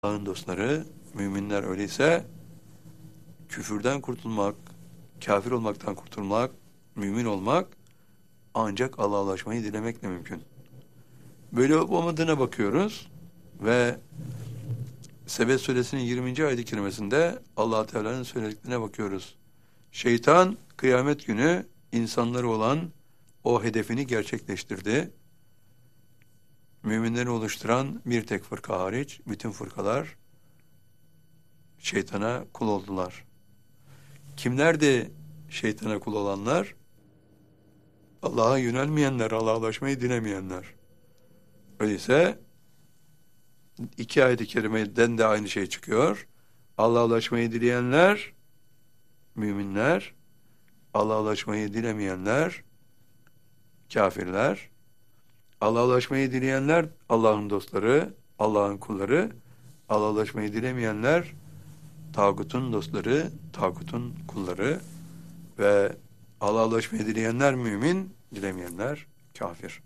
Allah'ın dostları, müminler öyleyse küfürden kurtulmak, kafir olmaktan kurtulmak, mümin olmak ancak Allah'a ulaşmayı dilemekle mümkün. Böyle olmadığına bakıyoruz ve Sebet suresinin 20. ayet-i kerimesinde Allah Teala'nın söylediklerine bakıyoruz. Şeytan kıyamet günü insanları olan o hedefini gerçekleştirdi. Müminleri oluşturan bir tek fırka hariç bütün fırkalar şeytana kul oldular. Kimlerdi şeytana kul olanlar? Allah'a yönelmeyenler, Allah'a ulaşmayı dilemeyenler. Öyleyse iki ayet-i kerimeden de aynı şey çıkıyor. Allah'a ulaşmayı dileyenler, müminler, Allah'a ulaşmayı dilemeyenler, kafirler. Allah'a ulaşmayı dileyenler, Allah'ın dostları, Allah'ın kulları. Allah'a ulaşmayı dilemeyenler, tağutun dostları, tağutun kulları ve Allah'a ulaşmayı dileyenler mümin, dilemeyenler kafir.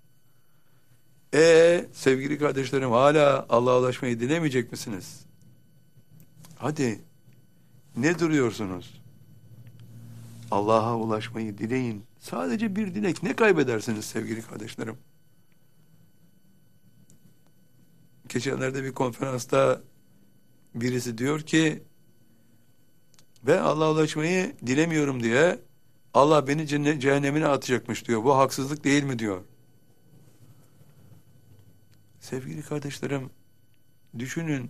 Sevgili kardeşlerim, hala Allah'a ulaşmayı dilemeyecek misiniz? Hadi, ne duruyorsunuz? Allah'a ulaşmayı dileyin. Sadece bir dilek, ne kaybedersiniz sevgili kardeşlerim? Geçenlerde bir konferansta birisi diyor ki, ben Allah'a ulaşmayı dilemiyorum diye Allah beni cehennemine atacakmış diyor. Bu haksızlık değil mi diyor. Sevgili kardeşlerim, düşünün,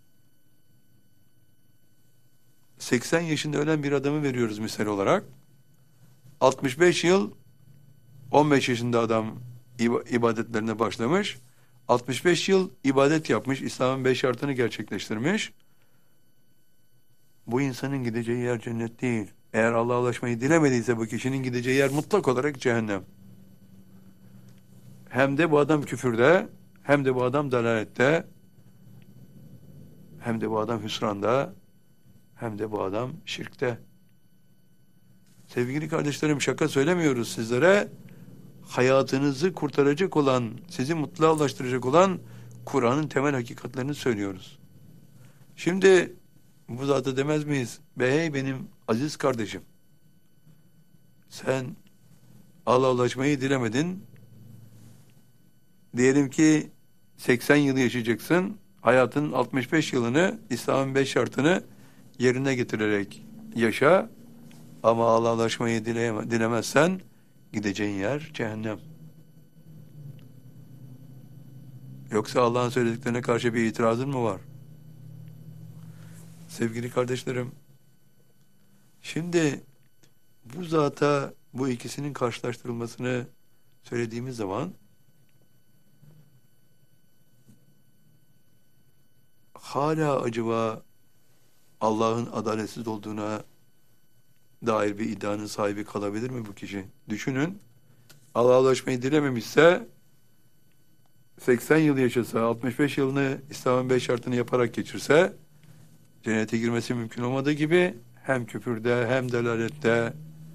80 yaşında ölen bir adamı veriyoruz misal olarak. 65 yıl, 15 yaşında adam ibadetlerine başlamış. 65 yıl ibadet yapmış, İslam'ın 5 şartını gerçekleştirmiş. Bu insanın gideceği yer cennet değil. Eğer Allah'a ulaşmayı dilemediyse bu kişinin gideceği yer mutlak olarak cehennem. Hem de bu adam küfürde, hem de bu adam dalalette, hem de bu adam hüsranda, hem de bu adam şirkte. Sevgili kardeşlerim, şaka söylemiyoruz sizlere. Hayatınızı kurtaracak olan, sizi mutluluğa ulaştıracak olan Kur'an'ın temel hakikatlerini söylüyoruz. Şimdi bu zata demez miyiz? Hey benim aziz kardeşim, sen Allah'a ulaşmayı dilemedin. Diyelim ki 80 yıl yaşayacaksın. Hayatının 65 yılını İslam'ın 5 şartını yerine getirerek yaşa. Ama Allah'a ulaşmayı dilemezsen gideceğin yer cehennem. Yoksa Allah'ın söylediklerine karşı bir itirazın mı var? Sevgili kardeşlerim, şimdi bu zata bu ikisinin karşılaştırılmasını söylediğimiz zaman hala acaba Allah'ın adaletsiz olduğuna dair bir iddianın sahibi kalabilir mi bu kişi? Düşünün, Allah'a ulaşmayı dilememişse 80 yıl yaşasa, 65 yılını İslam'ın 5 şartını yaparak geçirse cennete girmesi mümkün olmadığı gibi hem küfürde, hem delalette,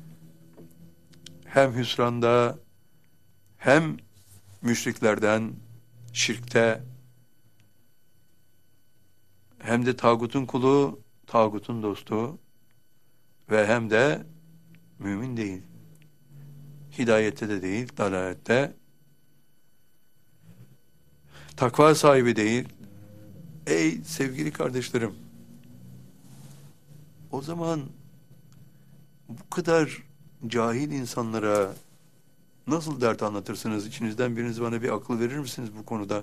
hem hüsranda, hem müşriklerden, şirkte, hem de tağutun kulu, tağutun dostu ve hem de mümin değil. Hidayette de değil, dalalette, takva sahibi değil. Ey sevgili kardeşlerim, o zaman bu kadar cahil insanlara nasıl dert anlatırsınız? İçinizden biriniz bana bir akıl verir misiniz bu konuda?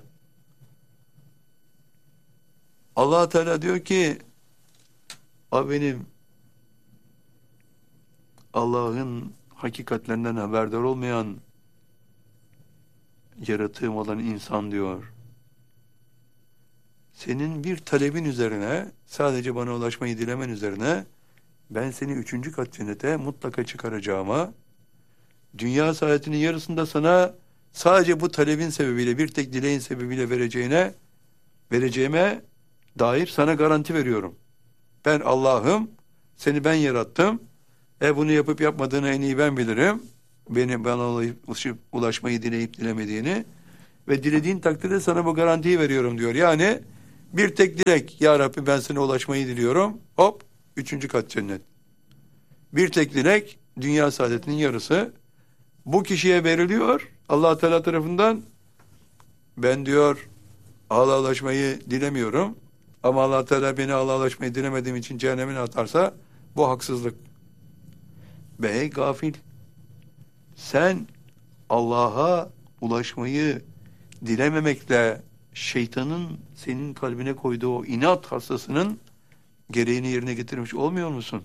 Allah Teala diyor ki, benim Allah'ın hakikatlerinden haberdar olmayan yaratığım olan insan diyor. Senin bir talebin üzerine, sadece bana ulaşmayı dilemen üzerine, ben seni 3. kat cennete mutlaka çıkaracağıma, dünya saadetinin yarısında sana sadece bu talebin sebebiyle, bir tek dileğin sebebiyle vereceğime dair sana garanti veriyorum. Ben Allah'ım, seni ben yarattım. Bunu yapıp yapmadığını en iyi ben bilirim. Bana ulaşmayı dileyip dilemediğini ve dilediğin takdirde sana bu garantiyi veriyorum diyor. Yani Bir tek dilek. Ya Rabbi ben sana ulaşmayı diliyorum. Hop. 3. kat cennet. Bir tek dilek. Dünya saadetinin yarısı. Bu kişiye veriliyor. Allah Teala tarafından. Ben diyor Allah'a ulaşmayı dilemiyorum. Ama Allah Teala beni Allah'a ulaşmayı dilemediğim için cehennemine atarsa bu haksızlık. Be ey gafil. Sen Allah'a ulaşmayı dilememekle şeytanın senin kalbine koyduğu o inat hastasının gereğini yerine getirmiş olmuyor musun?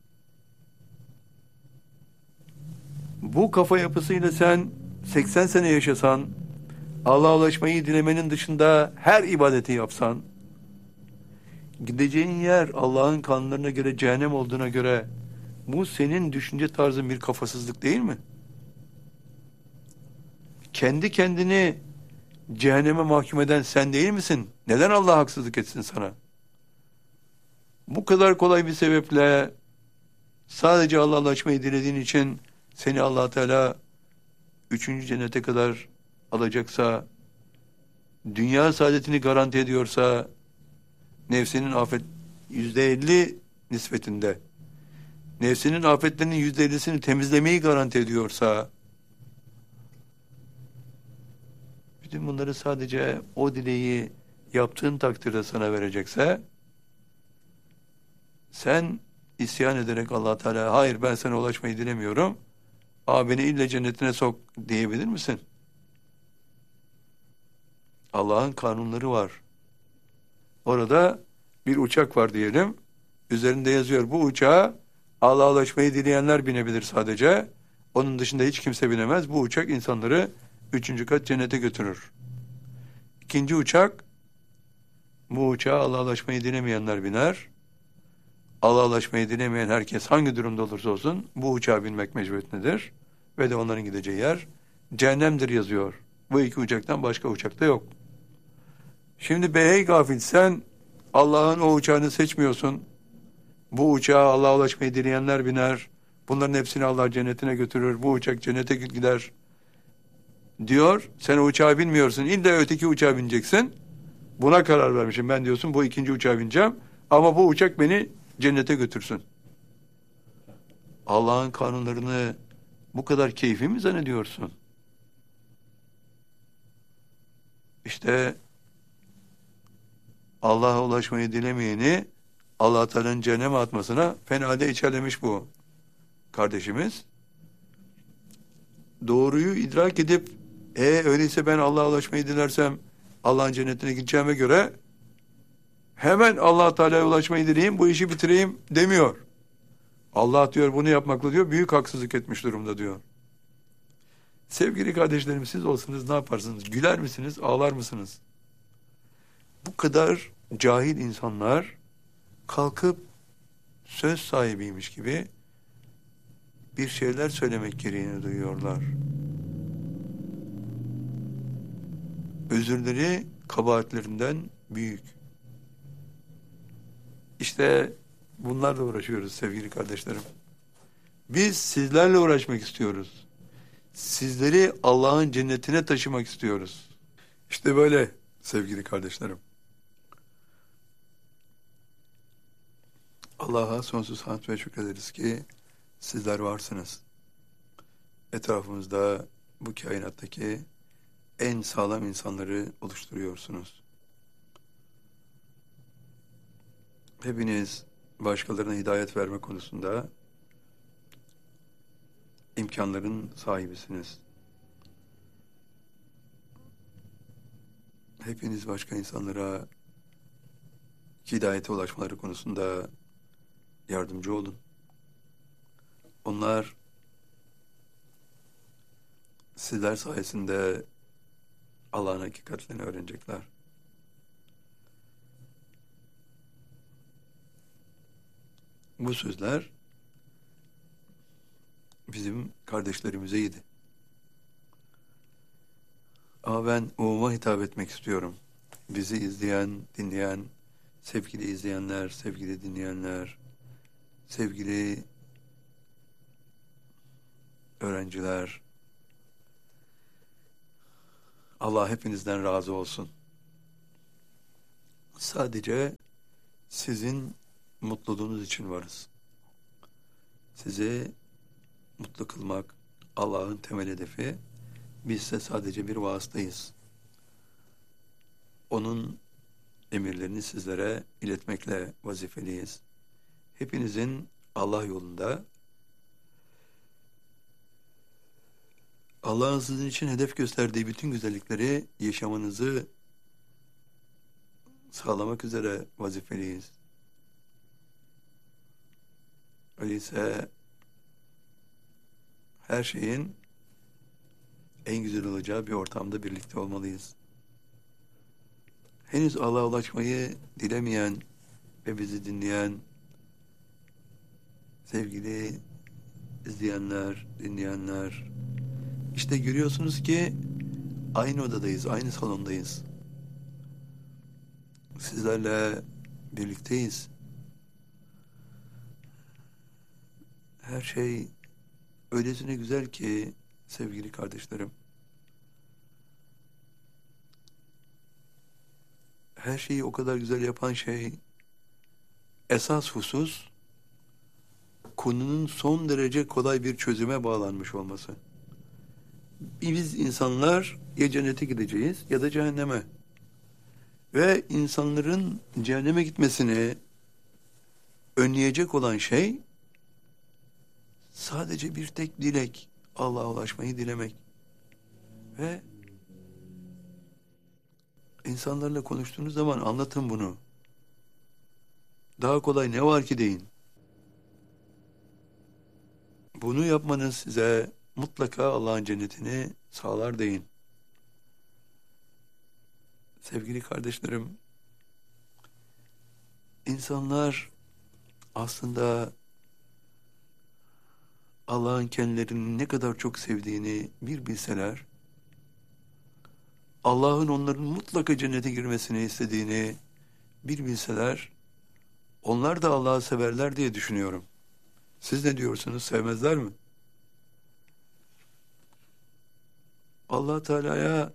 Bu kafa yapısıyla sen 80 sene yaşasan, Allah'a ulaşmayı dilemenin dışında her ibadeti yapsan, gideceğin yer Allah'ın kanunlarına göre cehennem olduğuna göre bu senin düşünce tarzın bir kafasızlık değil mi? Kendi kendini cehenneme mahkum eden sen değil misin? Neden Allah haksızlık etsin sana? Bu kadar kolay bir sebeple sadece Allah'la ulaşmayı dilediğin için seni Allah Teala 3. cennete kadar alacaksa, dünya saadetini garanti ediyorsa, nefsinin afet %50 nispetinde, nefsinin afetlerinin %50'sini temizlemeyi garanti ediyorsa, bütün bunları sadece o dileği yaptığın takdirde sana verecekse, sen isyan ederek Allah Teala hayır ben sana ulaşmayı dilemiyorum. Beni ille cennetine sok diyebilir misin? Allah'ın kanunları var. Orada bir uçak var diyelim. Üzerinde yazıyor bu uçağa Allah'a ulaşmayı dileyenler binebilir sadece. Onun dışında hiç kimse binemez. Bu uçak insanları 3. kat cennete götürür. 2. uçak bu uçağa Allah'a ulaşmayı dilemeyenler biner. Allah'a ulaşmayı dilemeyen herkes hangi durumda olursa olsun bu uçağa binmek mecburiyetindedir. Ve de onların gideceği yer cehennemdir yazıyor. Bu 2 uçaktan başka uçakta yok. Şimdi ey gafil sen Allah'ın o uçağını seçmiyorsun. Bu uçağa Allah'a ulaşmayı dileyenler biner. Bunların hepsini Allah cennetine götürür. Bu uçak cennete gider. Diyor sen o uçağa binmiyorsun. İlla öteki uçağa bineceksin. Buna karar vermişim ben diyorsun bu 2. uçağa bineceğim. Ama bu uçak beni cennete götürsün. Allah'ın kanunlarını bu kadar keyfi mi zannediyorsun? İşte Allah'a ulaşmayı dilemeyeni Allah Teala'nın cehenneme atmasına fena halde içerlemiş bu kardeşimiz. Doğruyu idrak edip öyleyse ben Allah'a ulaşmayı dilersem Allah'ın cennetine gideceğime göre hemen Allah Teala'ya ulaşmayı dileyeyim bu işi bitireyim demiyor. Allah diyor bunu yapmakla diyor büyük haksızlık etmiş durumda diyor. Sevgili kardeşlerim siz olsanız ne yaparsınız? Güler misiniz? Ağlar mısınız? Bu kadar cahil insanlar kalkıp söz sahibiymiş gibi bir şeyler söylemek gereğini duyuyorlar. Özürleri kabahatlerinden büyük. İşte bunlarla uğraşıyoruz sevgili kardeşlerim. Biz sizlerle uğraşmak istiyoruz. Sizleri Allah'ın cennetine taşımak istiyoruz. İşte böyle sevgili kardeşlerim. Allah'a sonsuz hamd ve şükrederiz ki sizler varsınız. Etrafımızda bu kainattaki en sağlam insanları oluşturuyorsunuz. Hepiniz başkalarına hidayet verme konusunda imkanların sahibisiniz. Hepiniz başka insanlara hidayete ulaşmaları konusunda yardımcı olun. Onlar sizler sayesinde Allah'ın hakikatlerini öğrenecekler. Bu sözler bizim kardeşlerimizeydi. Ama ben umuma hitap etmek istiyorum. Bizi izleyen, dinleyen, sevgili izleyenler, sevgili dinleyenler, sevgili öğrenciler, Allah hepinizden razı olsun. Sadece sizin mutluluğunuz için varız. Sizi mutlu kılmak Allah'ın temel hedefi. Biz ise sadece bir vasıtayız. Onun emirlerini sizlere iletmekle vazifeliyiz. Hepinizin Allah yolunda, Allah'ın sizin için hedef gösterdiği bütün güzellikleri yaşamanızı sağlamak üzere vazifeliyiz. Öyleyse her şeyin en güzel olacağı bir ortamda birlikte olmalıyız. Henüz Allah'a ulaşmayı dilemeyen ve bizi dinleyen sevgili izleyenler, dinleyenler, işte görüyorsunuz ki aynı odadayız, aynı salondayız. Sizlerle birlikteyiz. Her şey öylesine güzel ki sevgili kardeşlerim. Her şeyi o kadar güzel yapan şey, esas husus, konunun son derece kolay bir çözüme bağlanmış olması. Biz insanlar ya cennete gideceğiz ya da cehenneme. Ve insanların cehenneme gitmesini önleyecek olan şey, sadece bir tek dilek, Allah'a ulaşmayı dilemek. Ve insanlarla konuştuğunuz zaman anlatın bunu. Daha kolay ne var ki deyin. Bunu yapmanız size mutlaka Allah'ın cennetini sağlar deyin. Sevgili kardeşlerim, insanlar aslında Allah'ın kendilerini ne kadar çok sevdiğini bir bilseler, Allah'ın onların mutlaka cennete girmesini istediğini bir bilseler, onlar da Allah'ı severler diye düşünüyorum. Siz ne diyorsunuz, sevmezler mi? Allah Teala'ya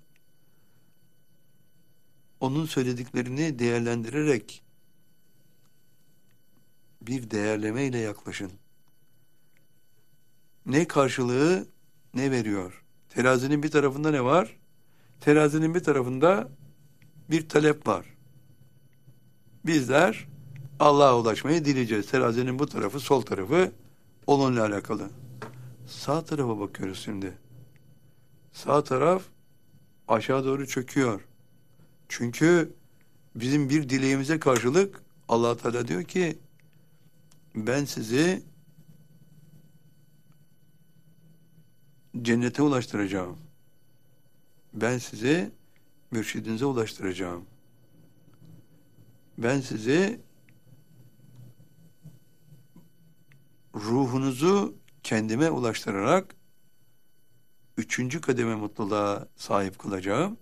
onun söylediklerini değerlendirerek bir değerleme ile yaklaşın. Ne karşılığı ne veriyor? Terazinin bir tarafında ne var? Terazinin bir tarafında bir talep var. Bizler Allah'a ulaşmayı dileyeceğiz. Terazinin bu tarafı, sol tarafı onunla alakalı. Sağ tarafa bakıyoruz şimdi. Sağ taraf aşağı doğru çöküyor. Çünkü bizim bir dileğimize karşılık Allah Teala diyor ki, ben sizi cennete ulaştıracağım. Ben sizi mürşidinize ulaştıracağım. Ben sizi ruhunuzu kendime ulaştırarak 3. kademe mutluluğa sahip kılacağım.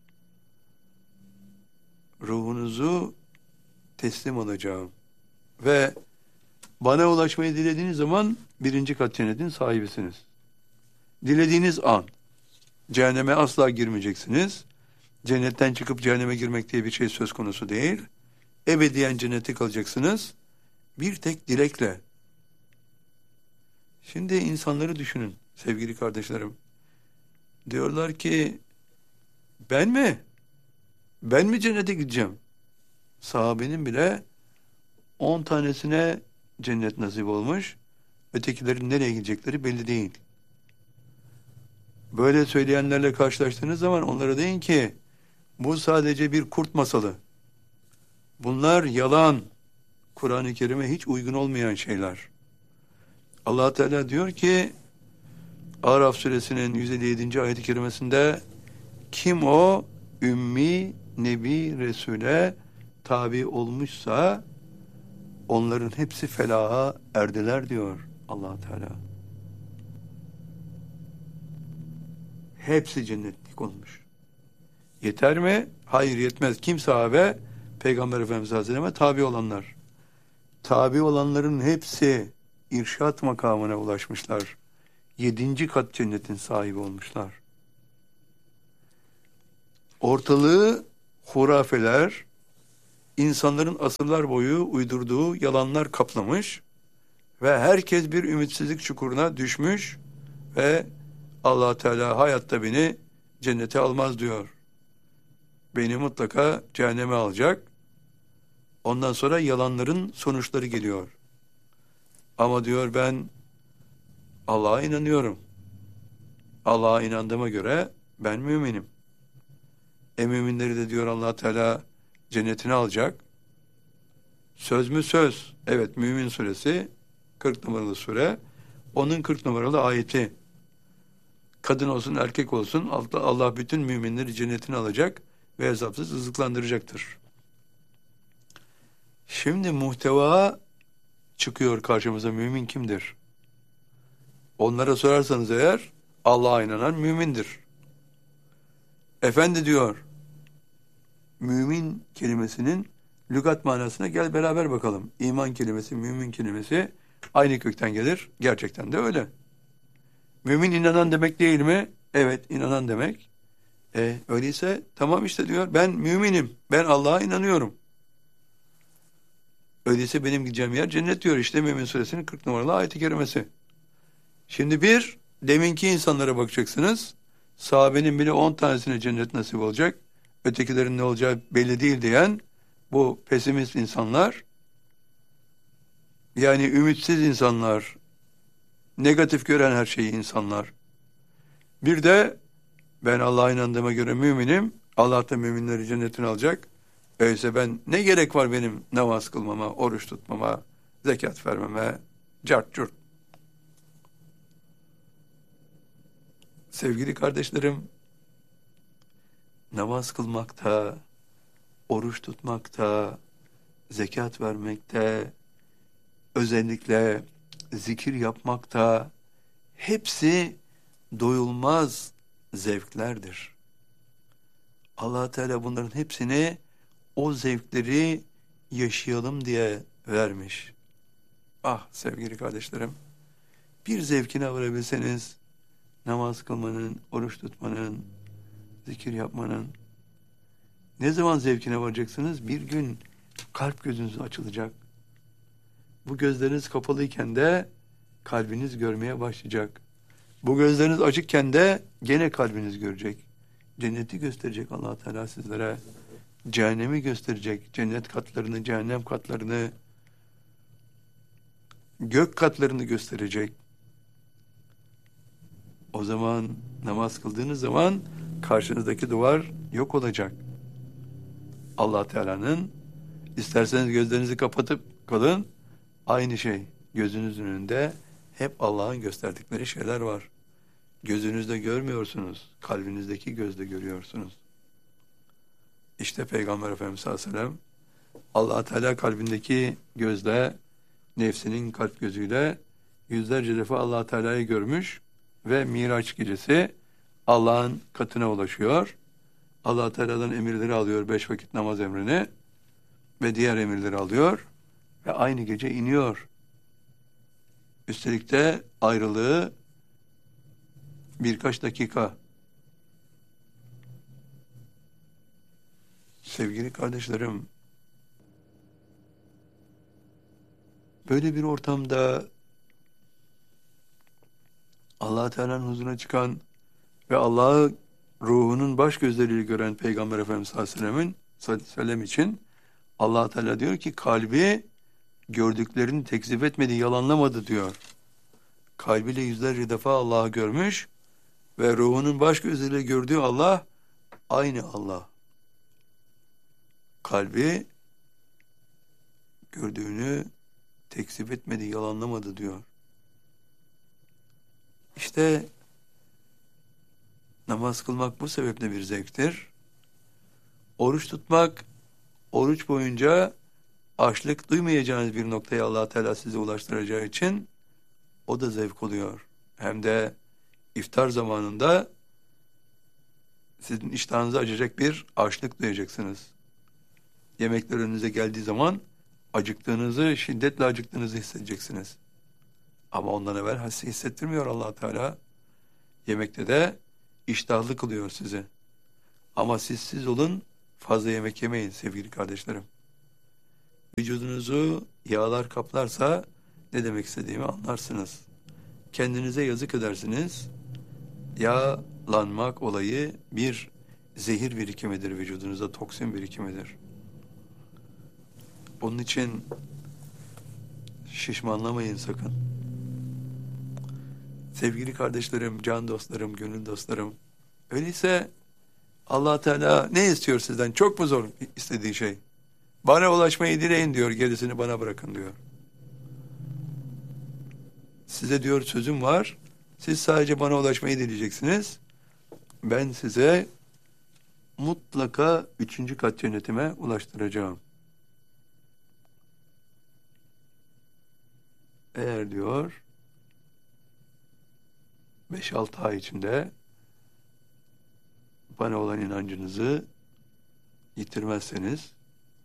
Ruhunuzu teslim alacağım. Ve bana ulaşmayı dilediğiniz zaman 1. kat cennetin sahibisiniz. Dilediğiniz an cehenneme asla girmeyeceksiniz. Cennetten çıkıp cehenneme girmek diye bir şey söz konusu değil. Ebediyen cennete kalacaksınız. Bir tek dilekle. Şimdi insanları düşünün sevgili kardeşlerim. Diyorlar ki, ben mi? Ben mi cennete gideceğim? Sahabenin bile 10 tanesine cennet nasip olmuş. Ötekilerin nereye gidecekleri belli değil. Böyle söyleyenlerle karşılaştığınız zaman onlara deyin ki, bu sadece bir kurt masalı. Bunlar yalan. Kur'an-ı Kerim'e hiç uygun olmayan şeyler. Allah Teala diyor ki, Araf suresinin 157. ayet-i kerimesinde, kim o ümmi nebi Resul'e tabi olmuşsa onların hepsi felaha erdiler diyor Allah Teala. Hepsi cennetlik olmuş. Yeter mi? Hayır, yetmez. Kim sahabe? Peygamber Efendimiz Hazretlerine tabi olanlar. Tabi olanların hepsi irşat makamına ulaşmışlar. 7. kat cennetin sahibi olmuşlar. Ortalığı hurafeler, insanların asırlar boyu uydurduğu yalanlar kaplamış ve herkes bir ümitsizlik çukuruna düşmüş ve Allah Teala hayatta beni cennete almaz diyor. Beni mutlaka cehenneme alacak. Ondan sonra yalanların sonuçları geliyor. Ama diyor ben Allah'a inanıyorum. Allah'a inandığıma göre ben müminim. Müminleri de diyor Allah Teala cennetine alacak. Söz mü söz? Evet, Mümin suresi 40 numaralı sure. Onun 40 numaralı ayeti. Kadın olsun erkek olsun Allah bütün müminleri cennetine alacak ve hesapsız rızıklandıracaktır. Şimdi muhteva çıkıyor karşımıza, mümin kimdir? Onlara sorarsanız eğer Allah'a inanan mümindir. Efendi diyor, mümin kelimesinin lügat manasına gel beraber bakalım. İman kelimesi, mümin kelimesi aynı kökten gelir. Gerçekten de öyle. Mümin inanan demek değil mi? Evet, inanan demek. Öyleyse tamam işte diyor, ben müminim, ben Allah'a inanıyorum. Öyleyse benim gideceğim yer cennet diyor işte Mümin suresinin 40 numaralı ayet-i kerimesi. Şimdi deminki insanlara bakacaksınız. Sahabenin bile 10 tanesine cennet nasip olacak. Ötekilerin ne olacağı belli değil diyen bu pesimist insanlar, yani ümitsiz insanlar, negatif gören her şeyi insanlar. Bir de ben Allah'a inandığıma göre müminim, Allah da müminleri cennetine alacak. Öyleyse ben ne gerek var benim namaz kılmama, oruç tutmama, zekat vermeme, cart curt. Sevgili kardeşlerim, namaz kılmakta, oruç tutmakta, zekat vermekte, özellikle zikir yapmakta, hepsi doyulmaz zevklerdir. Allah Teala bunların hepsini o zevkleri yaşayalım diye vermiş. Ah sevgili kardeşlerim, bir zevkine varabilseniz, namaz kılmanın, oruç tutmanın, zikir yapmanın, ne zaman zevkine varacaksınız? Bir gün kalp gözünüz açılacak. Bu gözleriniz kapalıyken de kalbiniz görmeye başlayacak. Bu gözleriniz açıkken de gene kalbiniz görecek. Cenneti gösterecek Allah Teala sizlere. Cehennemi gösterecek. Cennet katlarını, cehennem katlarını, gök katlarını gösterecek. O zaman namaz kıldığınız zaman karşınızdaki duvar yok olacak. Allah Teala'nın, isterseniz gözlerinizi kapatıp kalın, aynı şey. Gözünüzün önünde hep Allah'ın gösterdikleri şeyler var. Gözünüzde görmüyorsunuz, kalbinizdeki gözle görüyorsunuz. İşte Peygamber Efendimiz sallallahu aleyhi ve sellem Allah Teala kalbindeki gözle, nefsinin kalp gözüyle yüzlerce defa Allah Teala'yı görmüş ve Miraç gecesi Allah'ın katına ulaşıyor. Allah Teala'dan emirleri alıyor, 5 vakit namaz emrini ve diğer emirleri alıyor ve aynı gece iniyor. Üstelik de ayrılığı birkaç dakika. Sevgili kardeşlerim, böyle bir ortamda Allah Teala'nın huzuruna çıkan ve Allah'ı ruhunun baş gözleriyle gören Peygamber Efendimiz sallallahu aleyhi ve sellem için Allah Teala diyor ki kalbi gördüklerini tekzip etmedi, yalanlamadı diyor. Kalbiyle yüzlerce defa Allah'ı görmüş ve ruhunun baş gözleriyle gördüğü Allah aynı Allah. Kalbi gördüğünü tekzip etmedi, yalanlamadı diyor. İşte namaz kılmak bu sebeple bir zevktir. Oruç tutmak, oruç boyunca açlık duymayacağınız bir noktaya Allah Teala sizi ulaştıracağı için o da zevk oluyor. Hem de iftar zamanında sizin iştahınızı açacak bir açlık duyacaksınız. Yemekler önünüze geldiği zaman acıktığınızı, şiddetle acıktığınızı hissedeceksiniz. Ama ondan evvel hissettirmiyor Allah Teala. Yemekte de iştahlı kılıyor sizi. Ama siz olun, fazla yemek yemeyin sevgili kardeşlerim. Vücudunuzu yağlar kaplarsa ne demek istediğimi anlarsınız. Kendinize yazık edersiniz. Yağlanmak olayı bir zehir birikimidir vücudunuza, toksin birikimidir. Onun için şişmanlamayın sakın. Sevgili kardeşlerim, can dostlarım, gönül dostlarım. Öyleyse Allah Teala ne istiyor sizden? Çok mu zor istediği şey? Bana ulaşmayı dileyin diyor, gerisini bana bırakın diyor. Size diyor sözüm var. Siz sadece bana ulaşmayı dileyeceksiniz. Ben size mutlaka 3. kat cennetime ulaştıracağım. Eğer diyor 5-6 ay içinde bana olan inancınızı yitirmezseniz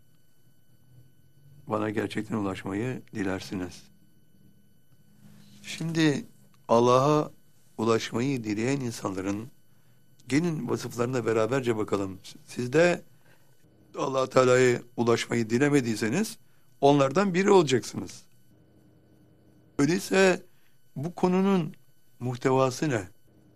bana gerçekten ulaşmayı dilersiniz. Şimdi Allah'a ulaşmayı dileyen insanların gelin vasıflarına beraberce bakalım. Siz de Allah Teala'ya ulaşmayı dilemediyseniz onlardan biri olacaksınız. Öyleyse bu konunun muhtevası ne?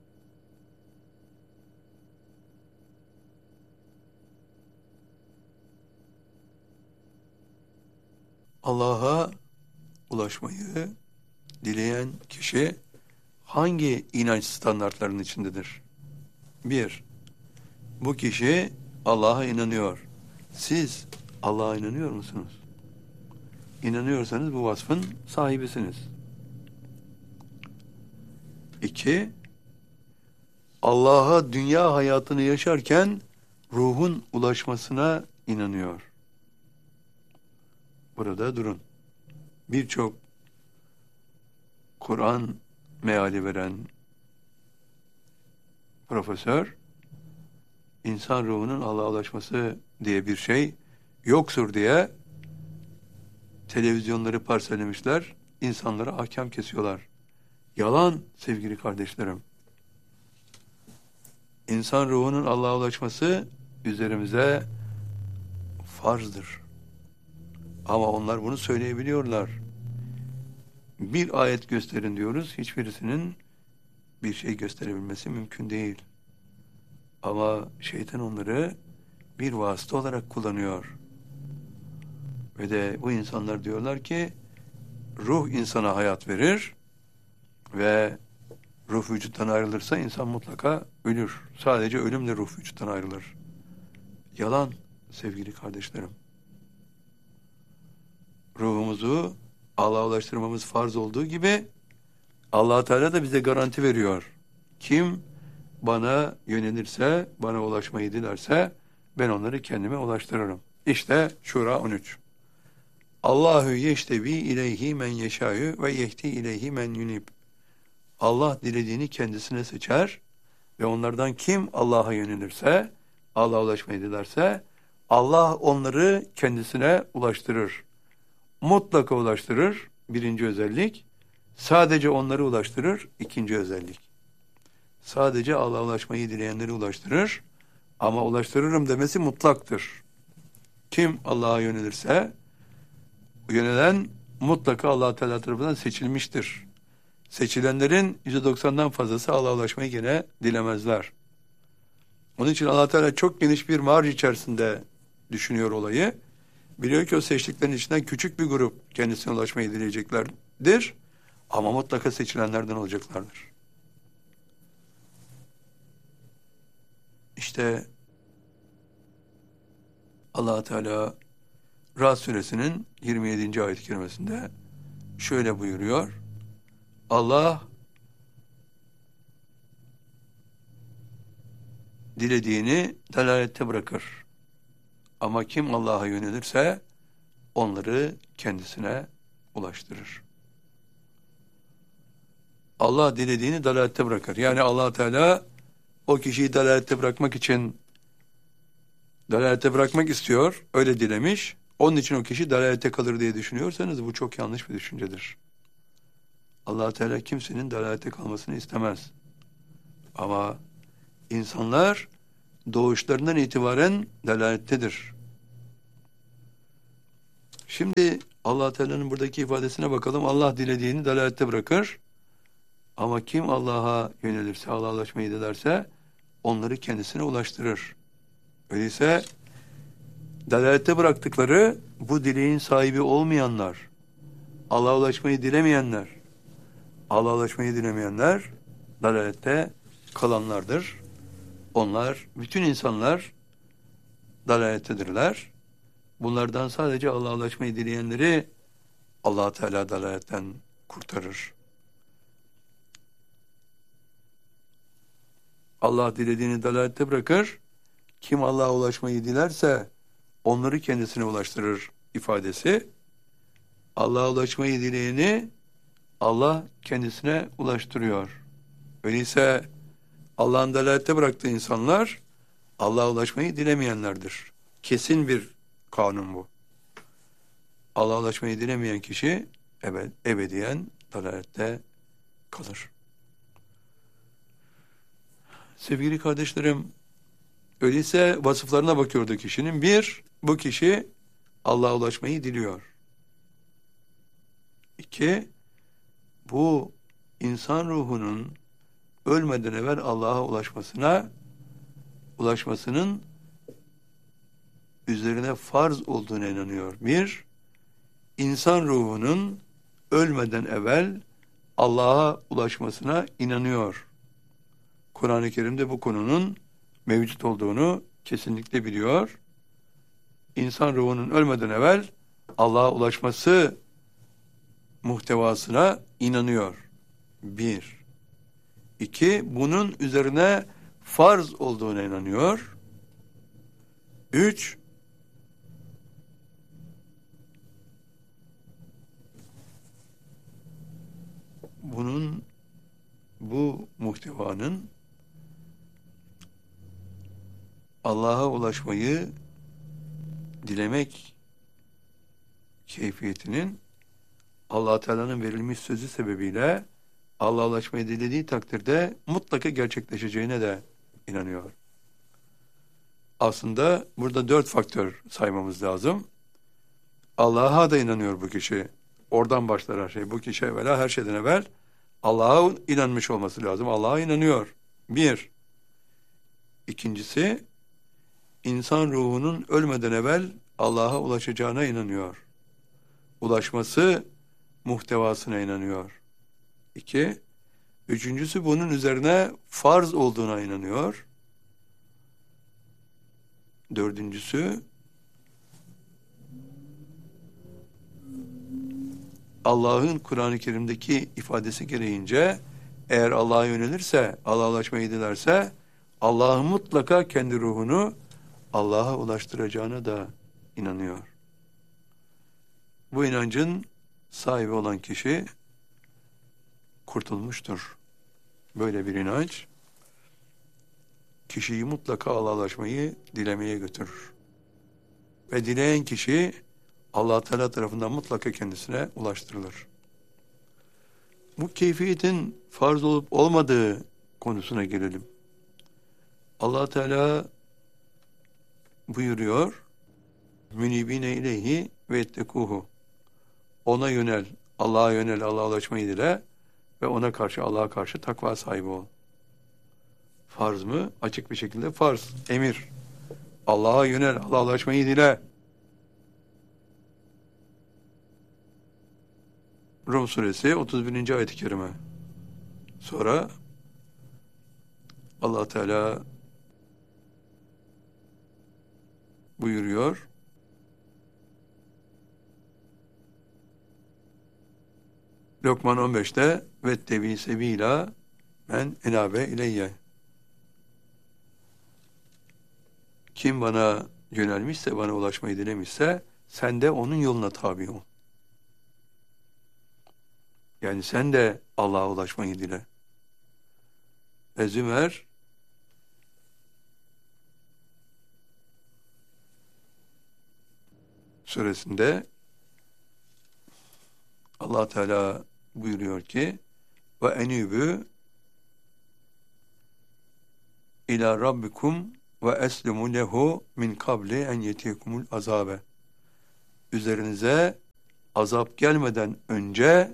Allah'a ulaşmayı dileyen kişi hangi inanç standartlarının içindedir? 1. Bu kişi Allah'a inanıyor. Siz Allah'a inanıyor musunuz? İnanıyorsanız bu vasfın sahibisiniz. 2. Allah'a dünya hayatını yaşarken ruhun ulaşmasına inanıyor. Burada durun. Birçok Kur'an meali veren profesör, insan ruhunun Allah'a ulaşması diye bir şey yoktur diye televizyonları parsellemişler, insanlara ahkam kesiyorlar. Yalan sevgili kardeşlerim. İnsan ruhunun Allah'a ulaşması üzerimize farzdır. Ama onlar bunu söyleyebiliyorlar. Bir ayet gösterin diyoruz, hiçbirisinin bir şey gösterebilmesi mümkün değil. Ama şeytan onları bir vasıta olarak kullanıyor. Ve de bu insanlar diyorlar ki, ruh insana hayat verir ve ruh vücuttan ayrılırsa insan mutlaka ölür. Sadece ölümle ruh vücuttan ayrılır. Yalan sevgili kardeşlerim. Ruhumuzu Allah'a ulaştırmamız farz olduğu gibi Allah Teala da bize garanti veriyor. Kim bana yönelirse, bana ulaşmayı dilerse ben onları kendime ulaştırırım. İşte Şura 13. Allahu yeştevi ileyhi men yeşâ'yu ve yehdi ileyhi men yunib. Allah dilediğini kendisine seçer ve onlardan kim Allah'a yönelirse, Allah'a ulaşmayı dilerse Allah onları kendisine ulaştırır. Mutlaka ulaştırır. 1. özellik. Sadece onları ulaştırır. 2. özellik. Sadece Allah'a ulaşmayı dileyenleri ulaştırır. Ama ulaştırırım demesi mutlaktır. Kim Allah'a yönelirse, yönelen mutlaka Allah Teala tarafından seçilmiştir. Seçilenlerin %90'dan fazlası Allah'a ulaşmayı gene dilemezler. Onun için Allah Teala çok geniş bir marj içerisinde düşünüyor olayı. Biliyor ki o seçtiklerin içinden küçük bir grup kendisine ulaşmayı dileyeceklerdir. Ama mutlaka seçilenlerden olacaklardır. İşte Allah Teala Ra'd suresinin 27. ayet-i kerimesinde şöyle buyuruyor. Allah dilediğini dalalette bırakır. Ama kim Allah'a yönelirse onları kendisine ulaştırır. Allah dilediğini dalalette bırakır. Yani Allah Teala o kişiyi dalalette bırakmak için dalalette bırakmak istiyor. Öyle dilemiş. Onun için o kişi dalalette kalır diye düşünüyorsanız bu çok yanlış bir düşüncedir. Allah Teala kimsenin dalalette kalmasını istemez. Ama insanlar doğuşlarından itibaren dalalettedir. Şimdi Allah Teala'nın buradaki ifadesine bakalım. Allah dilediğini dalalette bırakır. Ama kim Allah'a yönelirse, Allah'a ulaşmayı dilerse onları kendisine ulaştırır. Öyleyse dalalette bıraktıkları bu dileğin sahibi olmayanlar, Allah'a ulaşmayı dilemeyenler, Allah'a ulaşmayı dilemeyenler dalalette kalanlardır. Onlar, bütün insanlar dalalettedirler. Bunlardan sadece Allah'a ulaşmayı dileyenleri Allah Teala dalaletten kurtarır. Allah dilediğini dalalette bırakır. Kim Allah'a ulaşmayı dilerse onları kendisine ulaştırır ifadesi. Allah'a ulaşmayı dileyeni Allah kendisine ulaştırıyor. Öyleyse Allah'ın dalalette bıraktığı insanlar Allah'a ulaşmayı dilemeyenlerdir. Kesin bir kanun bu. Allah'a ulaşmayı dilemeyen kişi ebediyen dalalette kalır. Sevgili kardeşlerim, öyleyse vasıflarına bakıyordu kişinin. Bir, bu kişi Allah'a ulaşmayı diliyor. İki, bu insan ruhunun ölmeden evvel Allah'a ulaşmasının üzerine farz olduğuna inanıyor. Bir, insan ruhunun ölmeden evvel Allah'a ulaşmasına inanıyor. Kur'an-ı Kerim'de bu konunun mevcut olduğunu kesinlikle biliyor. İnsan ruhunun ölmeden evvel Allah'a ulaşması muhtevasına inanıyor. Bir. İki, bunun üzerine farz olduğuna inanıyor. Üç, bu muhtevanın Allah'a ulaşmayı dilemek keyfiyetinin Allah Teala'nın verilmiş sözü sebebiyle Allah'a ulaşmayı dilediği takdirde mutlaka gerçekleşeceğine de inanıyor. Aslında burada 4 faktör saymamız lazım. Allah'a da inanıyor bu kişi. Oradan başlar her şey. Bu kişi evvela her şeyden evvel Allah'a inanmış olması lazım. Allah'a inanıyor. Bir. İkincisi, insan ruhunun ölmeden evvel Allah'a ulaşacağına inanıyor. Ulaşması muhtevasına inanıyor. İki. Üçüncüsü, bunun üzerine farz olduğuna inanıyor. Dördüncüsü, Allah'ın Kur'an-ı Kerim'deki ifadesi gereğince eğer Allah'a yönelirse, Allah'a ulaşmayı dilerse Allah'ın mutlaka kendi ruhunu Allah'a ulaştıracağına da inanıyor. Bu inancın sahibi olan kişi kurtulmuştur. Böyle bir inanç kişiyi mutlaka Allah'a ulaşmayı dilemeye götürür. Ve dileyen kişi Allah Teala tarafından mutlaka kendisine ulaştırılır. Bu keyfiyetin farz olup olmadığı konusuna gelelim. Allah Teala buyuruyor: "Münibine ileyhi ve ettekuhu." Ona yönel, Allah'a yönel, Allah'a ulaşmayı dile ve ona karşı, Allah'a karşı takva sahibi ol. Farz mı? Açık bir şekilde farz, emir. Allah'a yönel, Allah'a ulaşmayı dile. Rum suresi 31. ayet-i kerime. Sonra Allah Teala buyuruyor: Lokman 15'te vettebi sebila men enabe ileyye. Kim bana yönelmişse, bana ulaşmayı dilemişse sen de onun yoluna tabi ol. Yani sen de Allah'a ulaşmayı dile. Ve Zümer suresinde Allah Teala buyuruyor ki: ve enübü ila rabbikum ve eslimu lehu min kabli en yetikumul azabe. üzerinize azap gelmeden önce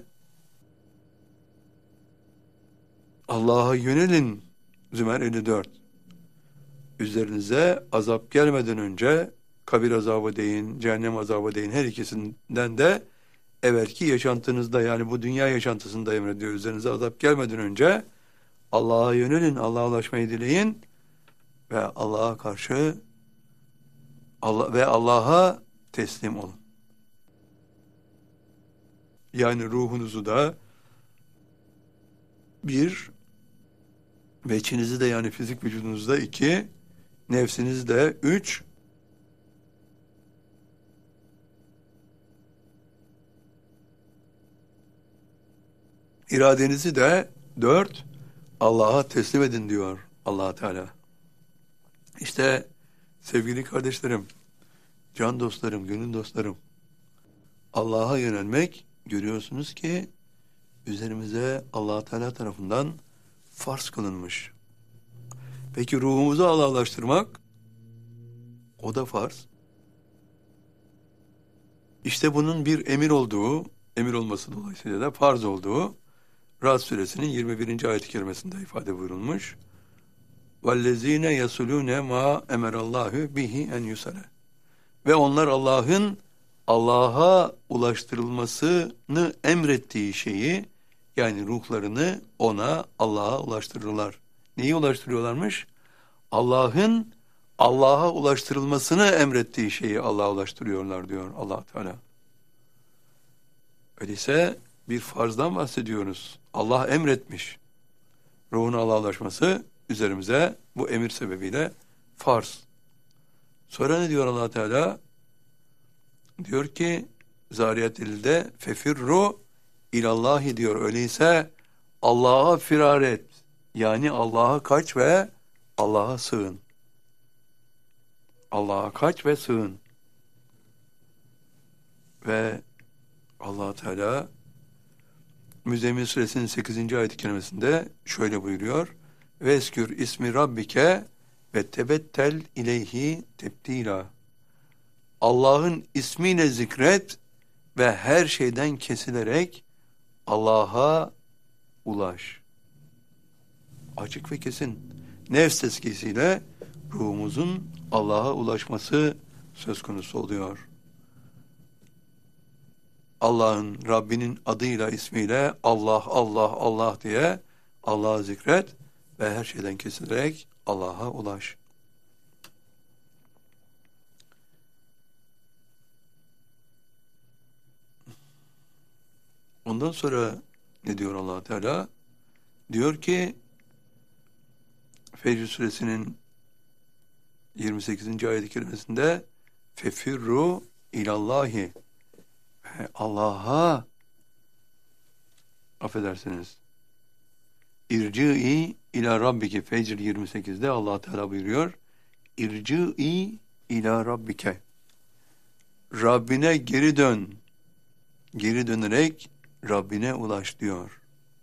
Allah'a yönelin. Zümer 54. Üzerinize azap gelmeden önce kabir azabı deyin, cehennem azabı deyin, her ikisinden de evvelki yaşantınızda, yani bu dünya yaşantısında emrediyor. Üzerinize azap gelmeden önce Allah'a yönelin, Allah'a ulaşmayı dileyin ve Allah'a karşı Allah'a teslim olun. Yani ruhunuzu da bir, ve içinizi de, yani fizik vücudunuzda iki, nefsinizi de üç, iradenizi de dört, Allah'a teslim edin diyor Allah Teala. İşte sevgili kardeşlerim, can dostlarım, gönül dostlarım, Allah'a yönelmek, görüyorsunuz ki üzerimize Allah Teala tarafından farz kılınmış. Peki ruhumuzu Allah'laştırmak, o da farz. İşte bunun bir emir olduğu, emir olması dolayısıyla da farz olduğu Ra'd suresinin 21. ayet-i kerimesinde ifade buyurulmuş. وَالَّذ۪ينَ يَسُلُونَ مَا اَمَرَ اللّٰهُ بِهِ اَنْ يُسَلَ. Ve onlar Allah'a ulaştırılmasını emrettiği şeyi, yani ruhlarını Allah'a ulaştırırlar. Neyi ulaştırıyorlarmış? Allah'a ulaştırılmasını emrettiği şeyi Allah'a ulaştırıyorlar diyor Allah Teala. Öyleyse bir farzdan bahsediyoruz. Allah emretmiş. Ruhun Allah'a ulaşması üzerimize bu emir sebebiyle farz. Sonra ne diyor Allah Teala? Diyor ki Zariyat 50'de fefirru ilallahi diyor. Öyleyse Allah'a firar et. Yani Allah'a kaç ve Allah'a sığın. Allah'a kaç ve sığın. Ve Allah Teala Müzzemmil suresinin 8. ayet-i kerimesinde şöyle buyuruyor. Veskür ismi rabbike ve tebettel ileyhi tebdila. Allah'ın ismiyle zikret ve her şeyden kesilerek Allah'a ulaş. Açık ve kesin. Nefs tezkiyesiyle ruhumuzun Allah'a ulaşması söz konusu oluyor. Allah'ın, Rabbinin adıyla, ismiyle Allah, Allah, Allah diye Allah'ı zikret ve her şeyden kesilerek Allah'a ulaş. Ondan sonra ne diyor Allah Teala? Diyor ki Fecr suresinin 28. ayet-i kerimesinde fefirru ilallahi, Allah'a, affedersiniz, irci'i ila rabbike. Fecr 28'de Allah Teala buyuruyor. İrci'i ila rabbike. Rabbine geri dön. Geri dönerek Rabbine ulaş diyor.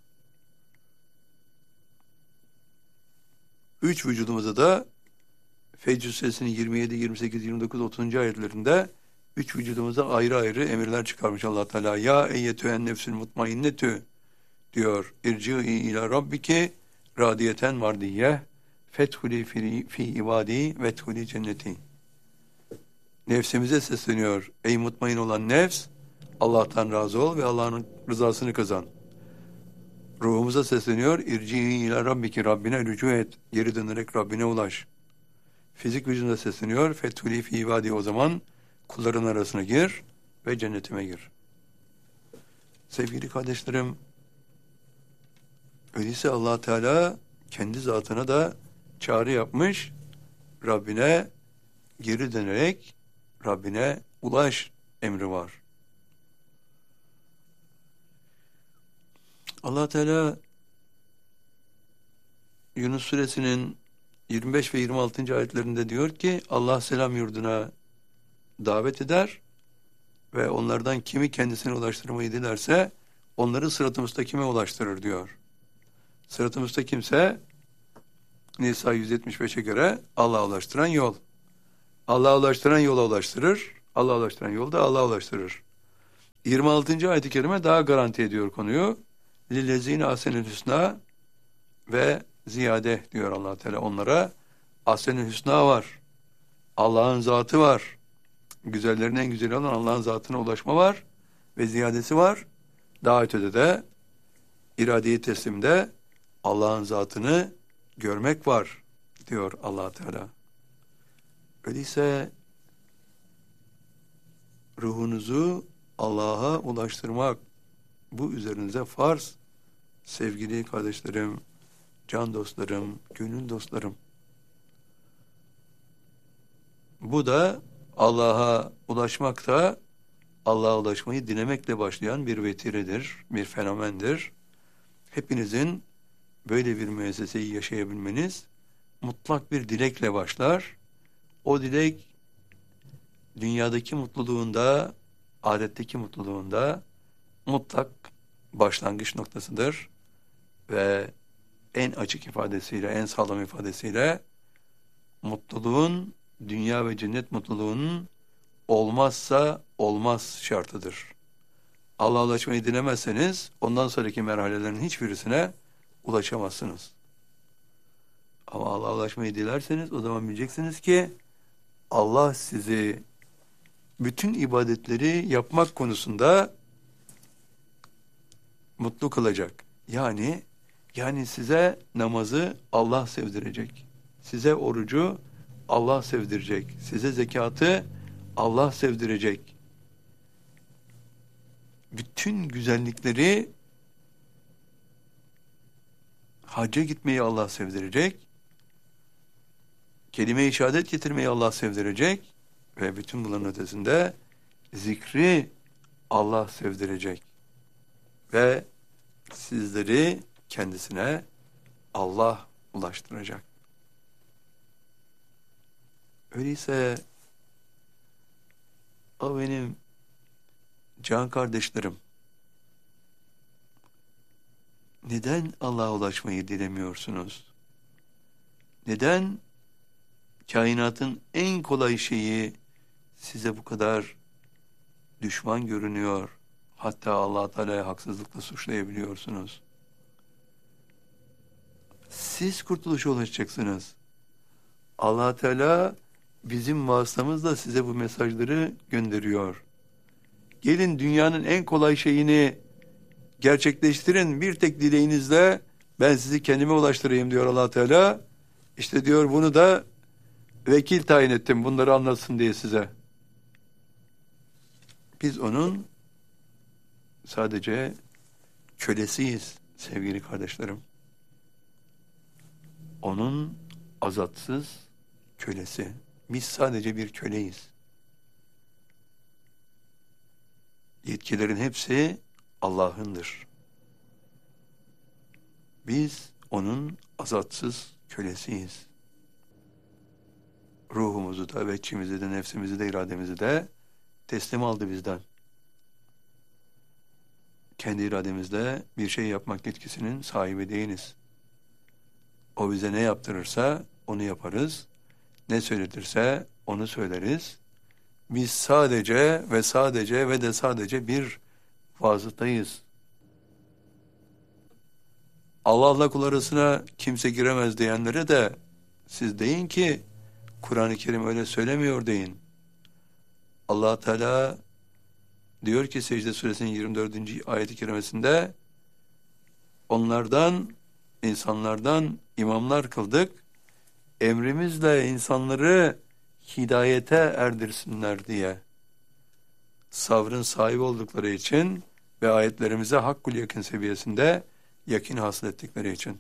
Üç vücudumuza da Fecr suresinin 27, 28, 29, 30. ayetlerinde üç vücudumuza ayrı ayrı emirler çıkarmış Allah Teala. Ya eyyetühen nefsül mutmainnetü diyor. İrci'i ila rabbike radiyeten mardiyye fethuli fi ibadi vethuli cenneti. Nefsimize sesleniyor. Ey mutmain olan nefs, Allah'tan razı ol ve Allah'ın rızasını kazan. Ruhumuza sesleniyor. İrci'i ila rabbike, Rabbine rücu et. Geri dönerek Rabbine ulaş. Fizik vücuduna sesleniyor. Fethuli fi ibadi, o zaman kulların arasına gir ve cennetime gir. Sevgili kardeşlerim, öyleyse Allah Teala kendi zatına da çağrı yapmış. Rabbine geri dönerek Rabbine ulaş emri var. Allah Teala Yunus suresinin 25 ve 26. ayetlerinde diyor ki Allah selam yurduna davet eder ve onlardan kimi kendisine ulaştırmayı dilerse onları sırat-ı müstakime ulaştırır diyor. Sırat-ı müstakimse Nisa 175'e göre Allah'a ulaştıran yol. Allah'a ulaştıran yola ulaştırır. Allah'a ulaştıran yol da Allah'a ulaştırır. 26. ayet-i kerime daha garanti ediyor konuyu. Lillezine ahsenül hüsna ve ziyade diyor Allah Teala onlara. Ahsenül hüsna var. Allah'ın zatı var. Güzellerin en güzeli olan Allah'ın zatına ulaşma var ve ziyadesi var. Daha ötede de irade-i teslimde Allah'ın zatını görmek var diyor Allah Teala. Öyleyse ruhunuzu Allah'a ulaştırmak bu üzerinize farz. Sevgili kardeşlerim, can dostlarım, gönül dostlarım. Bu da Allah'a ulaşmak da Allah'a ulaşmayı dilemekle başlayan bir vetiredir, bir fenomendir. Hepinizin böyle bir müesseseyi yaşayabilmeniz mutlak bir dilekle başlar. O dilek dünyadaki mutluluğunda, ahiretteki mutluluğunda mutlak başlangıç noktasıdır. Ve en açık ifadesiyle, en sağlam ifadesiyle mutluluğun, dünya ve cennet mutluluğunun olmazsa olmaz şartıdır. Allah'a ulaşmayı dilemezseniz ondan sonraki merhalelerin hiçbirisine ulaşamazsınız. Ama Allah'a ulaşmayı dilerseniz o zaman bileceksiniz ki Allah sizi bütün ibadetleri yapmak konusunda mutlu kılacak. Yani size namazı Allah sevdirecek. Size orucu Allah sevdirecek. Size zekatı Allah sevdirecek. Bütün güzellikleri hacca gitmeyi Allah sevdirecek. Kelime-i şehadet getirmeyi Allah sevdirecek. Ve bütün bunların ötesinde zikri Allah sevdirecek. Ve sizleri kendisine Allah ulaştıracak. Öyleyse o benim can kardeşlerim, neden Allah'a ulaşmayı dilemiyorsunuz? Neden kainatın en kolay şeyi size bu kadar düşman görünüyor? Hatta Allah Teala'ya haksızlıkla suçlayabiliyorsunuz. Siz kurtuluşa ulaşacaksınız. Allah Teala bizim vasıtamızla size bu mesajları gönderiyor. Gelin dünyanın en kolay şeyini gerçekleştirin. Bir tek dileğinizle ben sizi kendime ulaştırayım diyor Allah Teala. İşte diyor bunu da vekil tayin ettim bunları anlatsın diye size. Biz onun sadece kölesiyiz sevgili kardeşlerim. Onun azatsız kölesi. Biz sadece bir köleyiz. Yetkilerin hepsi Allah'ındır. Biz onun azatsız kölesiyiz. Ruhumuzu da, veçimizi de, nefsimizi de, irademizi de teslim aldı bizden. Kendi irademizle bir şey yapmak yetkisinin sahibi değiliz. O bize ne yaptırırsa onu yaparız. Ne söyletirse onu söyleriz. Biz sadece ve sadece bir vasıtayız. Allah'la kul arasına kimse giremez diyenlere de siz deyin ki Kur'an-ı Kerim öyle söylemiyor deyin. Allah Teala diyor ki Secde Suresinin 24. ayet-i kerimesinde onlardan, insanlardan imamlar kıldık. Emrimizle insanları hidayete erdirsinler diye. Sabrın sahibi oldukları için ve ayetlerimize hakkul yakın seviyesinde yakin hasıl ettikleri için.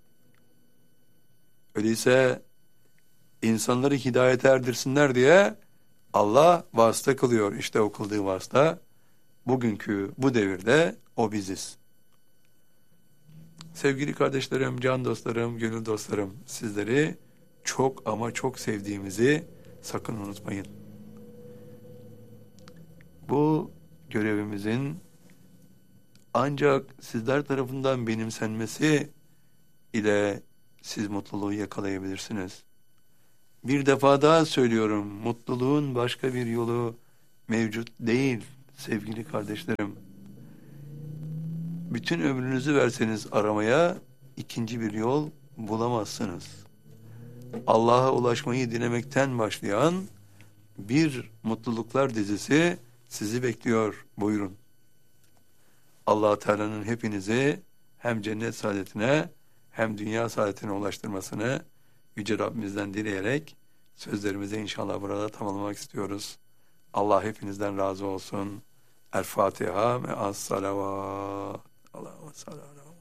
Öyleyse insanları hidayete erdirsinler diye Allah vasıta kılıyor. İşte o kıldığı vasıta bugünkü bu devirde o biziz. Sevgili kardeşlerim, can dostlarım, gönül dostlarım, sizleri çok ama çok sevdiğimizi sakın unutmayın. Bu görevimizin ancak sizler tarafından benimsenmesi ile siz mutluluğu yakalayabilirsiniz. Bir defa daha söylüyorum, mutluluğun başka bir yolu mevcut değil sevgili kardeşlerim. Bütün ömrünüzü verseniz aramaya ikinci bir yol bulamazsınız. Allah'a ulaşmayı dilemekten başlayan bir mutluluklar dizisi sizi bekliyor. Buyurun. Allah Teala'nın hepinizi hem cennet saadetine hem dünya saadetine ulaştırmasını Yüce Rabbimizden dileyerek sözlerimizi inşallah burada tamamlamak istiyoruz. Allah hepinizden razı olsun. El Fatiha ve as salavat. Allahu sallallahu